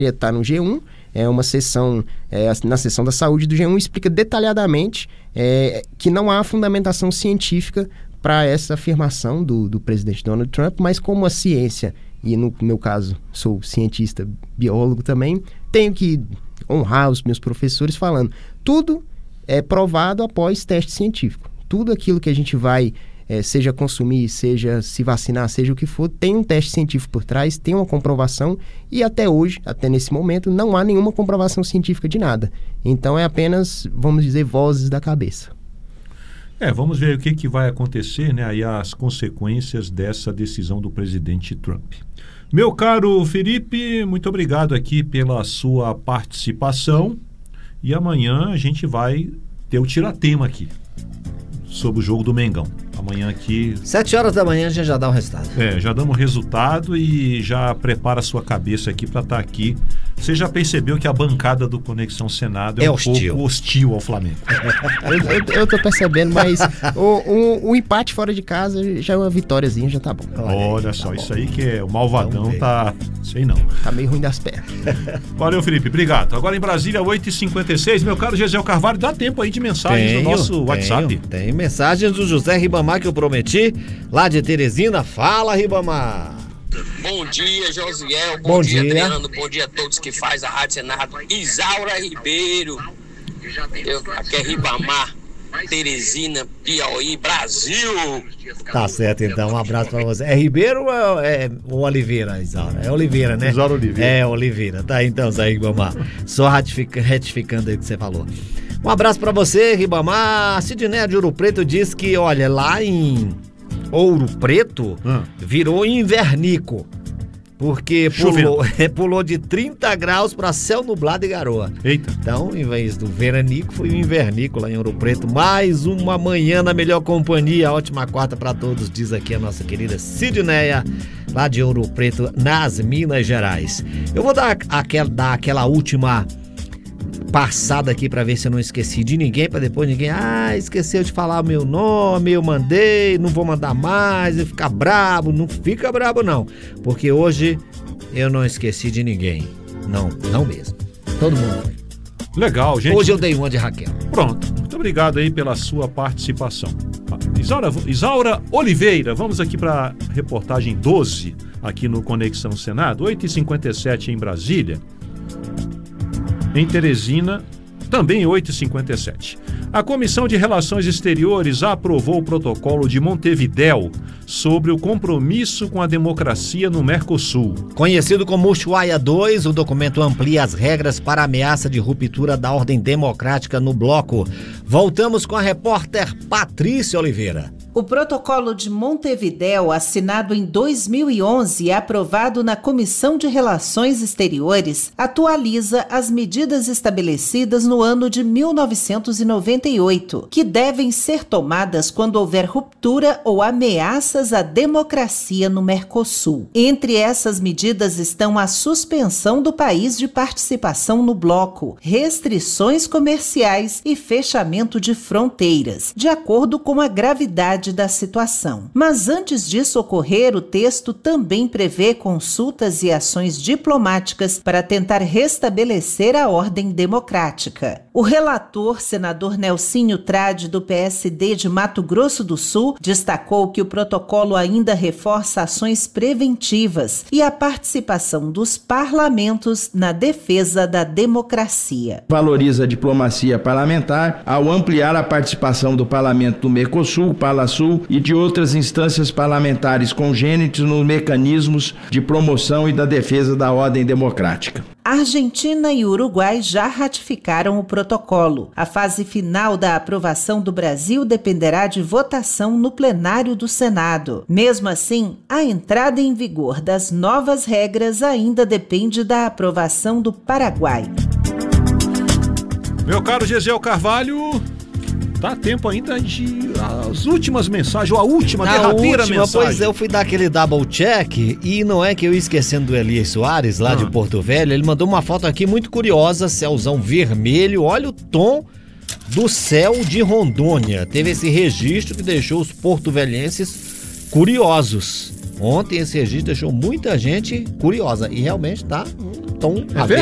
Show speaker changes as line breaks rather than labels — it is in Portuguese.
está no G1, é uma sessão, na seção da saúde do G1, explica detalhadamente que não há fundamentação científica para essa afirmação do presidente Donald Trump, mas como a ciência, e no meu caso sou cientista, biólogo também, tenho que honrar os meus professores falando, tudo é provado após teste científico. Tudo aquilo que a gente vai, seja consumir, seja se vacinar, seja o que for, tem um teste científico por trás, tem uma comprovação, e até hoje, até nesse momento, não há nenhuma comprovação científica de nada. Então é apenas, vamos dizer, vozes da cabeça.
Vamos ver o que vai acontecer, né? Aí as consequências dessa decisão do presidente Trump. Meu caro Felipe, muito obrigado aqui pela sua participação. E amanhã a gente vai ter o tiratema aqui sobre o jogo do Mengão. Amanhã aqui...
7 horas da manhã a gente já dá o resultado.
Já damos o resultado e já prepara a sua cabeça aqui para estar aqui. Você já percebeu que a bancada do Conexão Senado é
hostil.
Pouco hostil ao Flamengo.
Eu tô percebendo, mas o empate fora de casa já é uma vitóriazinha, já tá bom.
Olha só, isso aí que é o malvadão tá... Sei não.
Tá meio ruim das pernas.
Valeu, Felipe, obrigado. Agora em Brasília, 8h56, meu caro Gesiel Carvalho, dá tempo aí de mensagens no nosso WhatsApp.
Tem mensagens do José Ribamar que eu prometi, lá de Teresina. Fala, Ribamar.
Bom dia, Josiel.
Bom dia,
Adriano. Bom dia a todos que faz a Rádio Senado. Isaura Ribeiro. Aqui é Ribamar, Teresina, Piauí, Brasil.
Tá certo, então. Um abraço pra você. É Ribeiro ou é Oliveira, Isaura? É Oliveira, né?
Isaura Oliveira.
É, Oliveira. Tá, então, Zé Ribamar. Só retificando aí o que você falou. Um abraço pra você, Ribamar. Sidney de Ouro Preto diz que, olha, lá em Ouro Preto virou invernico. Porque pulou de 30 graus para céu nublado e garoa.
Eita.
Então, em vez do veranico, foi o invernico lá em Ouro Preto. Mais uma manhã na melhor companhia. Ótima quarta para todos, diz aqui a nossa querida Sidneia, lá de Ouro Preto, nas Minas Gerais. Eu vou dar aquela última passada aqui para ver se eu não esqueci de ninguém, para depois ninguém, esqueceu de falar o meu nome, eu mandei, não vou mandar mais, e ficar brabo. Não fica brabo não, porque hoje eu não esqueci de ninguém, não mesmo, todo mundo foi.
Legal, gente.
Hoje eu dei uma de Raquel.
Pronto, muito obrigado aí pela sua participação. Isaura Oliveira, vamos aqui para reportagem 12 aqui no Conexão Senado, 8h57 em Brasília. Em Teresina, também 8h57. A Comissão de Relações Exteriores aprovou o protocolo de Montevidéu sobre o compromisso com a democracia no Mercosul.
Conhecido como Ushuaia II, o documento amplia as regras para a ameaça de ruptura da ordem democrática no bloco. Voltamos com a repórter Patrícia Oliveira.
O protocolo de Montevidéu, assinado em 2011 e aprovado na Comissão de Relações Exteriores, atualiza as medidas estabelecidas no ano de 1998, que devem ser tomadas quando houver ruptura ou ameaças à democracia no Mercosul. Entre essas medidas estão a suspensão do país de participação no bloco, restrições comerciais e fechamento de fronteiras, de acordo com a gravidade da situação. Mas antes disso ocorrer, o texto também prevê consultas e ações diplomáticas para tentar restabelecer a ordem democrática. O relator, senador Nelsinho Trade, do PSD de Mato Grosso do Sul, destacou que o protocolo ainda reforça ações preventivas e a participação dos parlamentos na defesa da democracia.
Valoriza a diplomacia parlamentar ao ampliar a participação do Parlamento do Mercosul, PalaSul e de outras instâncias parlamentares congênites nos mecanismos de promoção e da defesa da ordem democrática.
Argentina e Uruguai já ratificaram o protocolo. A fase final da aprovação do Brasil dependerá de votação no plenário do Senado. Mesmo assim, a entrada em vigor das novas regras ainda depende da aprovação do Paraguai.
Meu caro Gesiel Carvalho, dá tempo ainda de as últimas mensagens, ou a última, derradeira mensagem.
Pois eu fui dar aquele double check e não é que eu ia esquecendo do Elias Soares, lá de Porto Velho. Ele mandou uma foto aqui muito curiosa, céuzão vermelho, olha o tom do céu de Rondônia. Teve esse registro que deixou os porto-velhenses curiosos. Ontem esse registro deixou muita gente curiosa e realmente tá tom
É